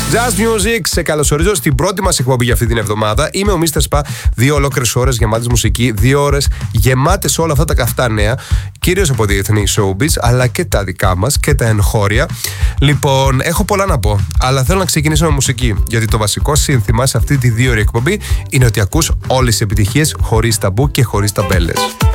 Just Music, σε καλωσορίζω στην πρώτη μας εκπομπή για αυτή την εβδομάδα. Είμαι ο Mr. Spa, 2 ολόκληρες ώρες γεμάτες μουσική, 2 ώρες γεμάτες όλα αυτά τα καυτά νέα, κυρίως από διεθνή showbiz, αλλά και τα δικά μας και τα εγχώρια. Λοιπόν, έχω πολλά να πω, αλλά θέλω να ξεκινήσω με μουσική, γιατί το βασικό σύνθημα σε αυτή τη 2 ώρη εκπομπή είναι ότι ακούς όλες τις επιτυχίες χωρίς ταμπού και χωρίς ταμπέλες.